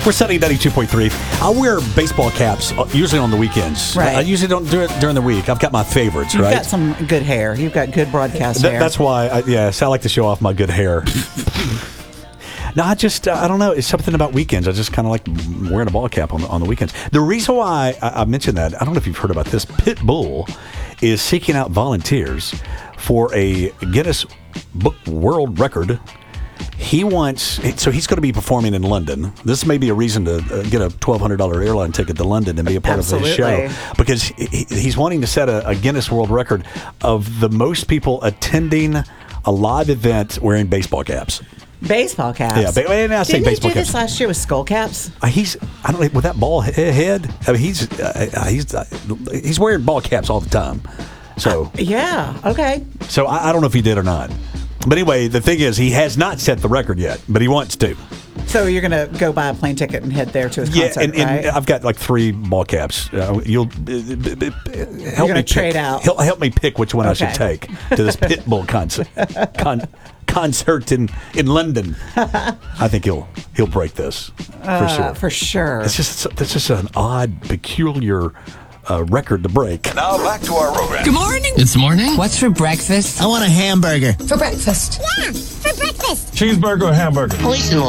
We're setting 92.3. I wear baseball caps usually on the weekends. Right. I usually don't do it during the week. I've got my favorites, You've right? got some good hair. You've got good broadcast hair. That's why, I like to show off my good hair. No, I don't know. It's something about weekends. I just kind of like wearing a ball cap on the weekends. The reason why I mentioned that, I don't know if you've heard about this, Pitbull is seeking out volunteers for a Guinness Book World Record. He's going to be performing in London. This may be a reason to get a $1,200 airline ticket to London and be a part of this show, because he's wanting to set a Guinness World Record of the most people attending a live event wearing baseball caps. Baseball caps. Yeah, and I say Didn't baseball he do caps. this last year with skull caps? I don't know, with that ball head. I mean, he's wearing ball caps all the time. So Yeah. Okay. So I don't know if he did or not. But anyway, the thing is, he has not set the record yet, but he wants to. So you're going to go buy a plane ticket and head there to his concert, and right? I've got like 3 ball caps. You'll help me trade pick. out. Help me pick which one I should Okay. take to this Pitbull concert in London. I think he'll break this for sure. For sure. It's just an odd, peculiar record to break. Now back to our program. Good morning. It's morning. What's for breakfast? I want a hamburger. For breakfast. Yeah, for breakfast. Cheeseburger or hamburger? Poison